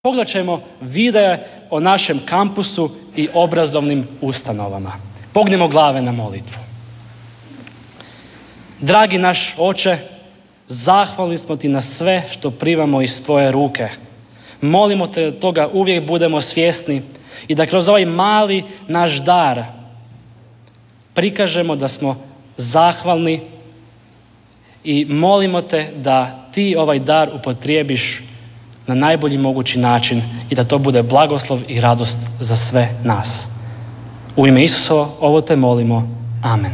Pogledat ćemo videa o našem kampusu i obrazovnim ustanovama. Pognimo glave na molitvu. Dragi naš Oče, zahvalni smo ti na sve što primamo iz tvoje ruke. Molimo te da toga uvijek budemo svjesni i da kroz ovaj mali naš dar prikažemo da smo zahvalni i molimo te da ti ovaj dar upotrijebiš na najbolji mogući način i da to bude blagoslov i radost za sve nas. U ime Isusova ovo te molimo. Amen.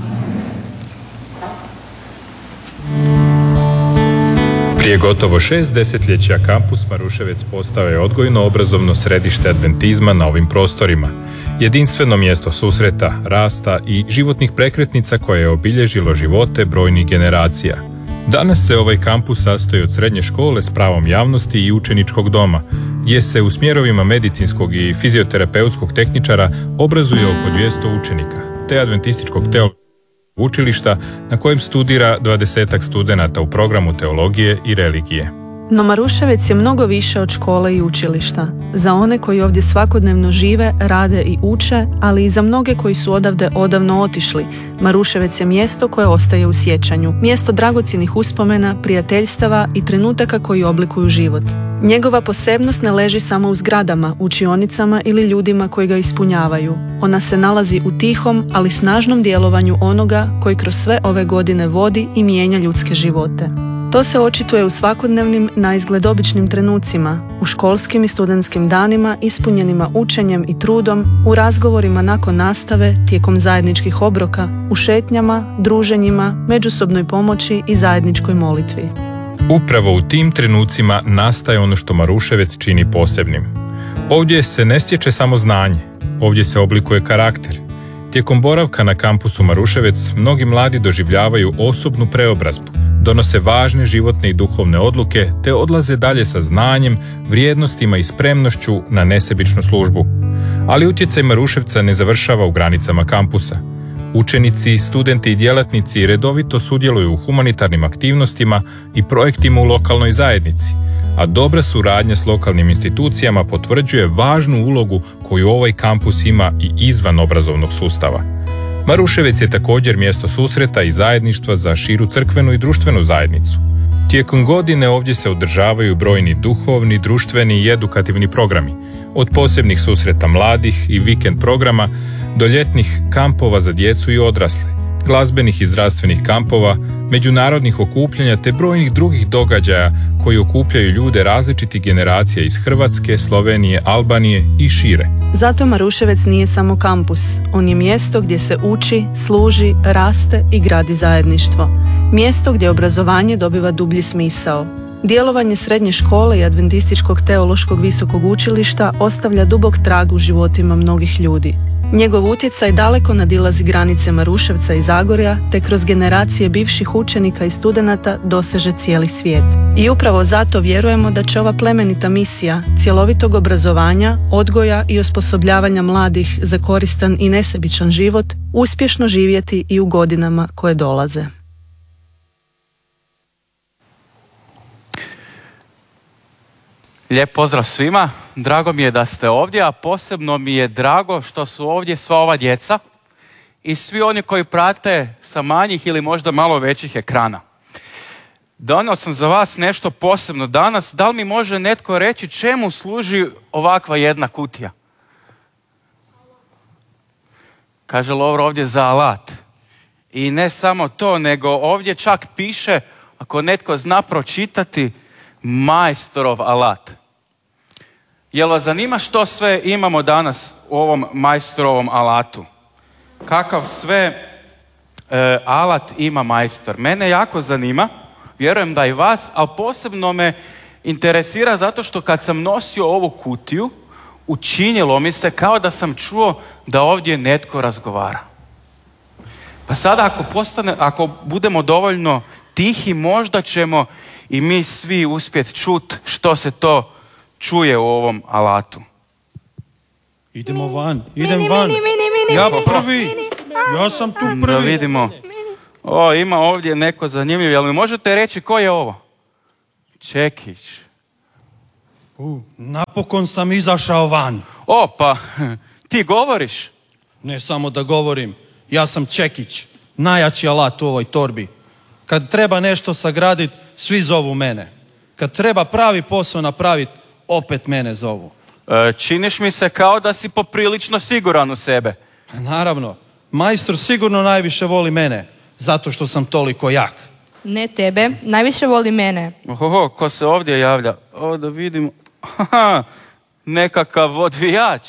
Prije gotovo 6 desetljeća kampus Maruševec postao je odgojno-obrazovno središte adventizma na ovim prostorima. Jedinstveno mjesto susreta, rasta i životnih prekretnica koje je obilježilo živote brojnih generacija. Danas se ovaj kampus sastoji od srednje škole s pravom javnosti i učeničkog doma, gdje se u smjerovima medicinskog i fizioterapeutskog tehničara obrazuje oko 200 učenika, te adventističkog teološkog učilišta na kojem studira 20 studenata u programu teologije i religije. No Maruševec je mnogo više od škole i učilišta. Za one koji ovdje svakodnevno žive, rade i uče, ali i za mnoge koji su odavde odavno otišli, Maruševec je mjesto koje ostaje u sjećanju, mjesto dragocjenih uspomena, prijateljstava i trenutaka koji oblikuju život. Njegova posebnost ne leži samo u zgradama, učionicama ili ljudima koji ga ispunjavaju. Ona se nalazi u tihom, ali snažnom djelovanju onoga koji kroz sve ove godine vodi i mijenja ljudske živote. To se očituje u svakodnevnim, naizgled običnim trenucima, u školskim i studentskim danima ispunjenima učenjem i trudom, u razgovorima nakon nastave, tijekom zajedničkih obroka, u šetnjama, druženjima, međusobnoj pomoći i zajedničkoj molitvi. Upravo u tim trenucima nastaje ono što Maruševec čini posebnim. Ovdje se ne stječe samo znanje, ovdje se oblikuje karakter. Tijekom boravka na kampusu Maruševec mnogi mladi doživljavaju osobnu preobrazbu, donose važne životne i duhovne odluke te odlaze dalje sa znanjem, vrijednostima i spremnošću na nesebičnu službu. Ali utjecaj Maruševca ne završava u granicama kampusa. Učenici, studenti i djelatnici redovito sudjeluju u humanitarnim aktivnostima i projektima u lokalnoj zajednici, a dobra suradnja s lokalnim institucijama potvrđuje važnu ulogu koju ovaj kampus ima i izvan obrazovnog sustava. Maruševec je također mjesto susreta i zajedništva za širu crkvenu i društvenu zajednicu. Tijekom godine ovdje se održavaju brojni duhovni, društveni i edukativni programi, od posebnih susreta mladih i vikend programa do ljetnih kampova za djecu i odrasle, glazbenih i zdravstvenih kampova, međunarodnih okupljanja te brojnih drugih događaja koji okupljaju ljude različitih generacija iz Hrvatske, Slovenije, Albanije i šire. Zato Maruševec nije samo kampus, on je mjesto gdje se uči, služi, raste i gradi zajedništvo. Mjesto gdje obrazovanje dobiva dublji smisao. Djelovanje srednje škole i adventističkog teološkog visokog učilišta ostavlja dubok trag u životima mnogih ljudi. Njegov utjecaj daleko nadilazi granice Maruševca i Zagorja, te kroz generacije bivših učenika i studenata doseže cijeli svijet. I upravo zato vjerujemo da će ova plemenita misija cjelovitog obrazovanja, odgoja i osposobljavanja mladih za koristan i nesebičan život uspješno živjeti i u godinama koje dolaze. Lijep pozdrav svima, drago mi je da ste ovdje, a posebno mi je drago što su ovdje sva ova djeca i svi oni koji prate sa manjih ili možda malo većih ekrana. Donio sam za vas nešto posebno danas, da li mi može netko reći čemu služi ovakva jedna kutija? Kaže Lovro ovdje za alat. I ne samo to, nego ovdje čak piše, ako netko zna pročitati, majstorov alat. Jel vas zanima što sve imamo danas u ovom majstorovom alatu? Kakav sve alat ima majstor? Mene jako zanima, vjerujem da i vas, ali posebno me interesira zato što kad sam nosio ovu kutiju, učinilo mi se kao da sam čuo da ovdje netko razgovara. Pa sada ako budemo dovoljno tihi, možda ćemo i mi svi uspjeti čuti što se to čuje u ovom alatu. Idem van. Ja prvi. Ja sam tu prvi. Da vidimo. Ima ovdje neko zanimljiv. Jel mi možete reći ko je ovo? Čekić. Napokon sam izašao van. O, pa ti govoriš? Ne samo da govorim, ja sam Čekić, najjači alat u ovoj torbi. Kad treba nešto sagradit, svi zovu mene. Kad treba pravi posao napravit, opet mene zovu. Činiš mi se kao da si poprilično siguran u sebe. Naravno, majstor sigurno najviše voli mene, zato što sam toliko jak. Ne tebe, najviše voli mene. Ohoho, ko se ovdje javlja? O, da vidim. Aha, nekakav odvijač.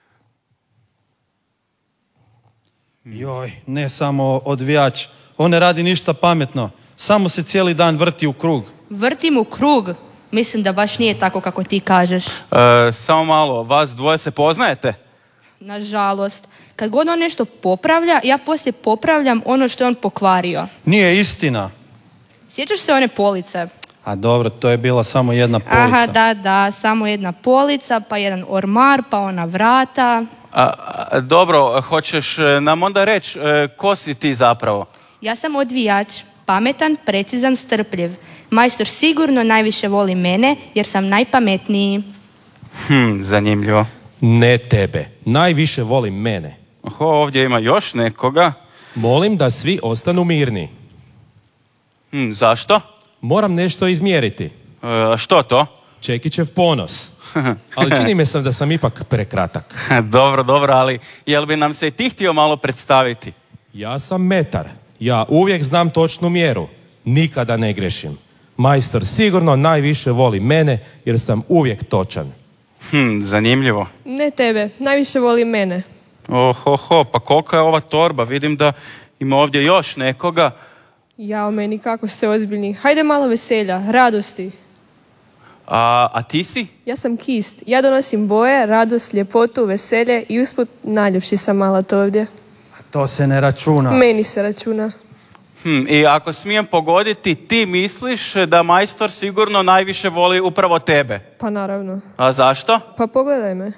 Joj, ne samo odvijač, on ne radi ništa pametno, samo se cijeli dan vrti u krug. Vrtim u krug. Mislim da baš nije tako kako ti kažeš. Samo malo, vas dvoje se poznajete? Nažalost, kad god on nešto popravlja, ja poslije popravljam ono što je on pokvario. Nije istina. Sjećaš se one police? A dobro, to je bila samo jedna polica. Aha, da, samo jedna polica, pa jedan ormar, pa ona vrata. Dobro, hoćeš nam onda reći ko si ti zapravo? Ja sam odvijač, pametan, precizan, strpljiv. Majstor sigurno najviše voli mene jer sam najpametniji. Zanimljivo. Ne tebe, najviše volim mene. Oho, ovdje ima još nekoga. Molim da svi ostanu mirni. Zašto? Moram nešto izmjeriti. Što to? Čekićev ponos. Ali čini mi se da sam ipak prekratak. Dobro, ali jel bi nam se i ti htio malo predstaviti? Ja sam metar. Ja uvijek znam točnu mjeru. Nikada ne grešim. Majstor sigurno najviše voli mene jer sam uvijek točan. Zanimljivo. Ne tebe, najviše voli mene. Ohoho, pa kolika je ova torba? Vidim da ima ovdje još nekoga. Jao meni, kako ste ozbiljni. Hajde malo veselja, radosti. A ti si? Ja sam kist. Ja donosim boje, radost, ljepotu, veselje i usput najljepši sam alat ovdje. To se ne računa. Meni se računa. I ako smijem pogoditi, ti misliš da majstor sigurno najviše voli upravo tebe? Pa naravno. A zašto? Pa pogledaj me.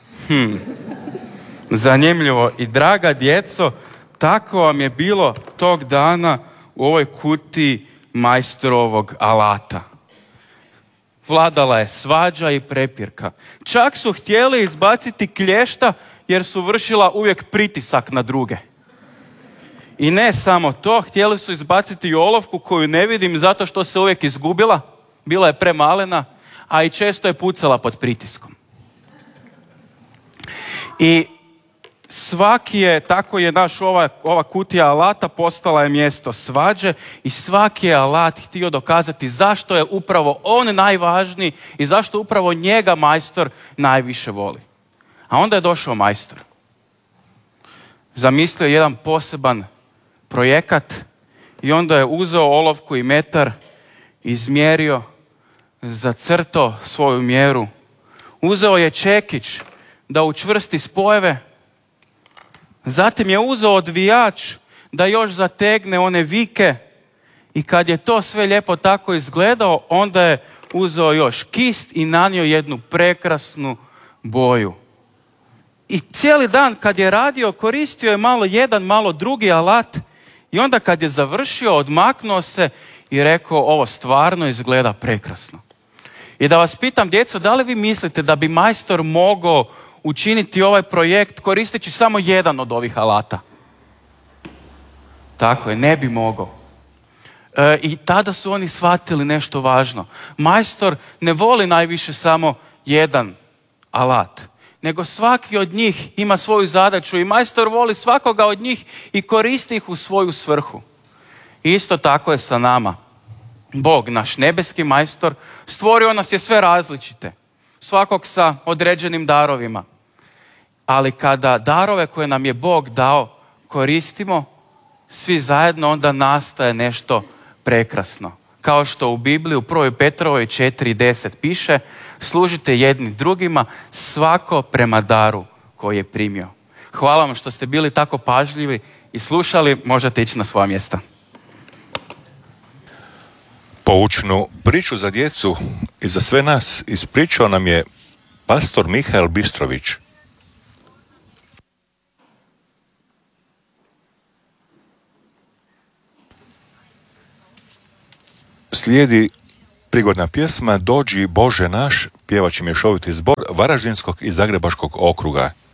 Zanimljivo. I draga djeco, tako vam je bilo tog dana u ovoj kutiji majstorovog alata. Vladala je svađa i prepirka. Čak su htjeli izbaciti klješta jer su vršila uvijek pritisak na druge. I ne samo to, htjeli su izbaciti i olovku koju ne vidim zato što se uvijek izgubila. Bila je premalena, a i često je pucala pod pritiskom. I svaki je, tako je naš ova kutija alata postala je mjesto svađe i svaki je alat htio dokazati zašto je upravo on najvažniji i zašto upravo njega majstor najviše voli. A onda je došao majstor. Zamislio jedan poseban projekat i onda je uzeo olovku i metar, izmjerio, zacrtao svoju mjeru. Uzeo je čekić da učvrsti spojeve. Zatim je uzeo odvijač da još zategne one vike i kad je to sve lijepo tako izgledao, onda je uzeo još kist i nanio jednu prekrasnu boju. I cijeli dan kad je radio, koristio je malo jedan, malo drugi alat i onda kad je završio, odmaknuo se i rekao, ovo stvarno izgleda prekrasno. I da vas pitam, djeco, da li vi mislite da bi majstor mogao učiniti ovaj projekt koristeći samo jedan od ovih alata? Tako je, ne bi mogao. I tada su oni shvatili nešto važno. Majstor ne voli najviše samo jedan alat, nego svaki od njih ima svoju zadaću i majstor voli svakoga od njih i koristi ih u svoju svrhu. Isto tako je sa nama. Bog, naš nebeski majstor, stvorio nas je sve različite. Svakog sa određenim darovima. Ali kada darove koje nam je Bog dao koristimo, svi zajedno, onda nastaje nešto prekrasno. Kao što u Bibliji u 1. Petrovoj 4:10 piše, služite jedni drugima, svako prema daru koji je primio. Hvala vam što ste bili tako pažljivi i slušali, možete ići na svoja mjesta. Poučnu priču za djecu i za sve nas ispričao nam je pastor Mihael Bistrović. Slijedi prigodna pjesma Dođi Bože naš, pjevač je mješoviti zbor Varaždinskog i Zagrebačkog okruga.